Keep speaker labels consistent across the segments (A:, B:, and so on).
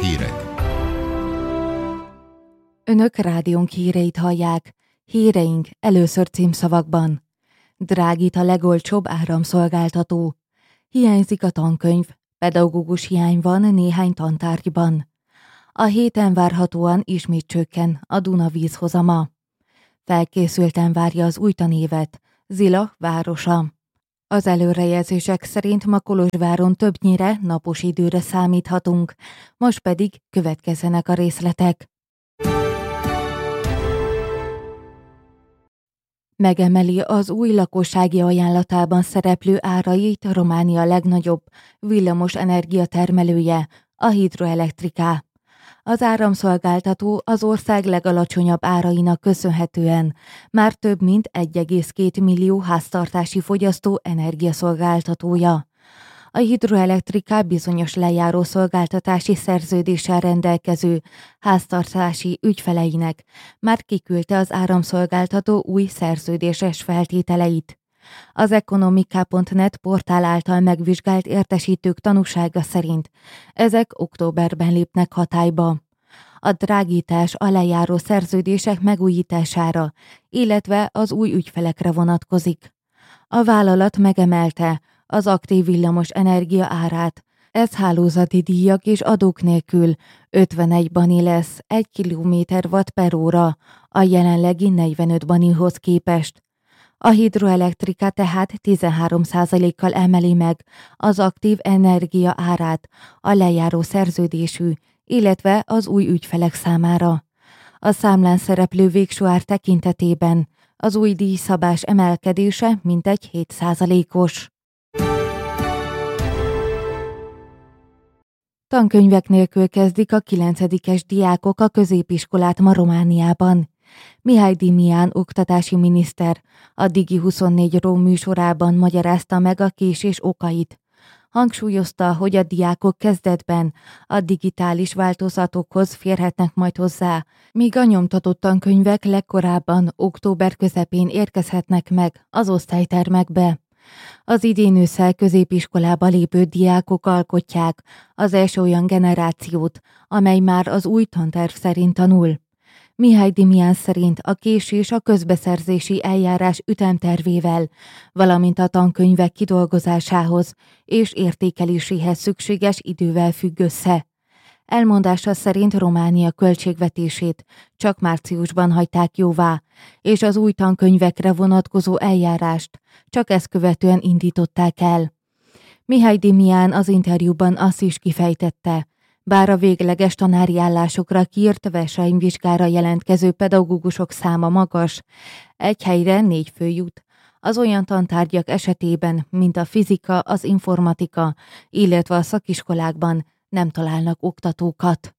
A: Hírek.
B: Önök rádiónk híreit hallják. Híreink először címszavakban. Drágít a legolcsóbb áramszolgáltató. Hiányzik a tankönyv, pedagógus hiány van néhány tantárgyban. A héten várhatóan ismét csökken a Duna vízhozama. Felkészülten várja az új tanévet Zilah városa. Az előrejelzések szerint ma Kolozsváron többnyire napos időre számíthatunk, most pedig következzenek a részletek. Megemeli az új lakossági ajánlatában szereplő árait Románia legnagyobb villamos energiatermelője, a Hidroelektrika. Az áramszolgáltató az ország legalacsonyabb árainak köszönhetően már több mint 1,2 millió háztartási fogyasztó energiaszolgáltatója. A Hidroelektrika bizonyos lejáró szolgáltatási szerződéssel rendelkező háztartási ügyfeleinek már kiküldte az áramszolgáltató új szerződéses feltételeit. Az Ekonomika.net portál által megvizsgált értesítők tanúsága szerint ezek októberben lépnek hatályba. A drágítás a lejáró szerződések megújítására, illetve az új ügyfelekre vonatkozik. A vállalat megemelte az aktív villamos energia árát. Ez hálózati díjak és adók nélkül 51 bani lesz 1 km/h a jelenlegi 45 banihoz képest. A Hidroelektrika tehát 13%-kal emeli meg az aktív energia árát a lejáró szerződésű, illetve az új ügyfelek számára. A számlán szereplő végső ár tekintetében az új díjszabás emelkedése mintegy 7%-os. Tankönyvek nélkül kezdik a 9-es diákok a középiskolát ma Romániában. Mihály Dimián oktatási miniszter a Digi24 műsorában magyarázta meg a késés okait. Hangsúlyozta, hogy a diákok kezdetben a digitális változatokhoz férhetnek majd hozzá, míg a nyomtatott tankönyvek legkorábban október közepén érkezhetnek meg az osztálytermekbe. Az idén ősszel középiskolába lépő diákok alkotják az első olyan generációt, amely már az új tanterv szerint tanul. Mihály Dimián szerint a késés a közbeszerzési eljárás ütemtervével, valamint a tankönyvek kidolgozásához és értékeléséhez szükséges idővel függ össze. Elmondása szerint Románia költségvetését csak márciusban hagyták jóvá, és az új tankönyvekre vonatkozó eljárást csak ezt követően indították el. Mihály Dimián az interjúban azt is kifejtette, bár a végleges tanári állásokra kiírt versenyvizsgára jelentkező pedagógusok száma magas, egy helyre 4 fő jut. Az olyan tantárgyak esetében, mint a fizika, az informatika, illetve a szakiskolákban nem találnak oktatókat.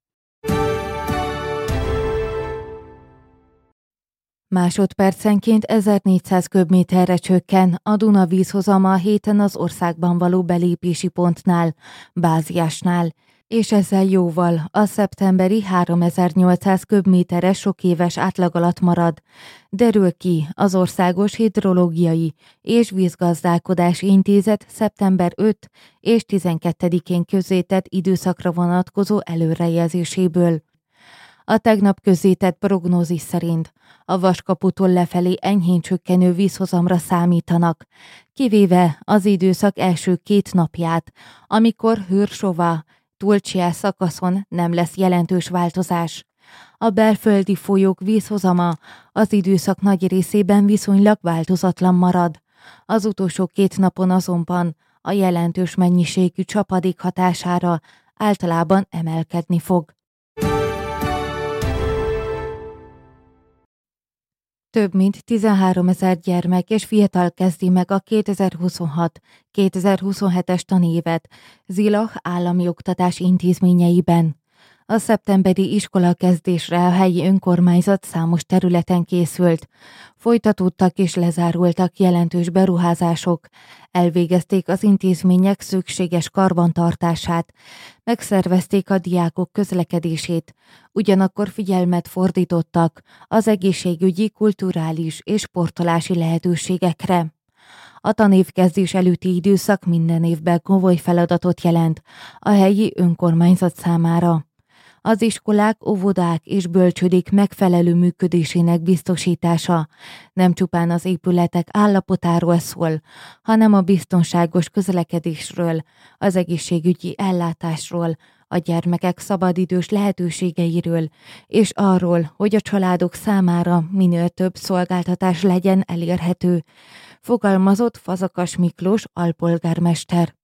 B: Másodpercenként 1400 köbméterre csökken a Duna vízhozama a héten az országban való belépési pontnál, Báziásnál, és ezzel jóval a szeptemberi 3800 köbméteres sokéves átlag alatt marad, derül ki az Országos Hidrológiai és Vízgazdálkodási Intézet szeptember 5 és 12-én közzétett időszakra vonatkozó előrejelzéséből. A tegnap közzétett prognózis szerint a Vaskaputól lefelé enyhén csökkenő vízhozamra számítanak, kivéve az időszak első 2 napját, amikor Hőrsova, Tulcsia szakaszon nem lesz jelentős változás. A belföldi folyók vízhozama az időszak nagy részében viszonylag változatlan marad. Az utolsó 2 napon azonban a jelentős mennyiségű csapadék hatására általában emelkedni fog. Több mint 13 000 gyermek és fiatal kezdi meg a 2026-2027-es tanévet Zilah állami oktatási intézményeiben. A szeptemberi iskolakezdésre a helyi önkormányzat számos területen készült. Folytatódtak és lezárultak jelentős beruházások, elvégezték az intézmények szükséges karbantartását, megszervezték a diákok közlekedését, ugyanakkor figyelmet fordítottak az egészségügyi, kulturális és sportolási lehetőségekre. A tanévkezdés előtti időszak minden évben komoly feladatot jelent a helyi önkormányzat számára. Az iskolák, óvodák és bölcsődék megfelelő működésének biztosítása nem csupán az épületek állapotáról szól, hanem a biztonságos közlekedésről, az egészségügyi ellátásról, a gyermekek szabadidős lehetőségeiről, és arról, hogy a családok számára minél több szolgáltatás legyen elérhető, fogalmazott Fazakas Miklós alpolgármester.